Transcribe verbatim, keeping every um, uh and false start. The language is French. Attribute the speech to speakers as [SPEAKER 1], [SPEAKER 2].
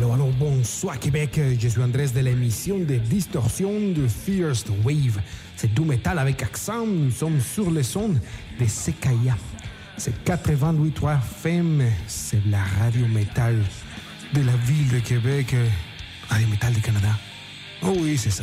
[SPEAKER 1] Alors, alors, bonsoir Québec, je suis Andrés de l'émission de Distorsion de First Wave. C'est du métal avec accent, nous sommes sur les sons de Sequoia. C'est quatre-vingt-huit point trois F M, c'est la radio métal de la ville de Québec, Radio Métal du Canada. Oh oui, c'est ça.